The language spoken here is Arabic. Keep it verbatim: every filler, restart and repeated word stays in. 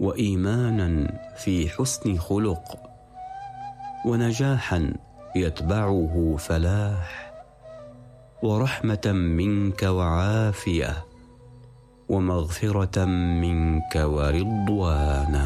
وإيمانا في حسن خلق، ونجاحا يتبعه فلاح، ورحمة منك وعافية، ومغفرة منك ورضوانا.